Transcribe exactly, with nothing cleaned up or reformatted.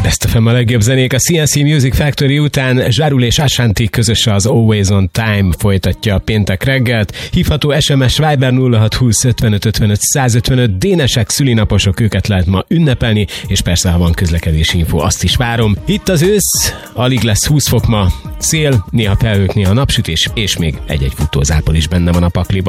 Best of a legjobb zenék a cé en cé Music Factory után. Zsárul és Ashanti közösen az Always on Time folytatja a péntek reggelt. Hívható es em es Viber nulla hat húsz ötvenöt ötvenöt százötvenöt. Dénesek, szülinaposok, őket lehet ma ünnepelni, és persze, ha van közlekedési info, azt is várom. Itt az ősz, alig lesz húsz fok ma, szél, néha felhők, néha napsütés, és még egy-egy futózápor is benne van a pakliban.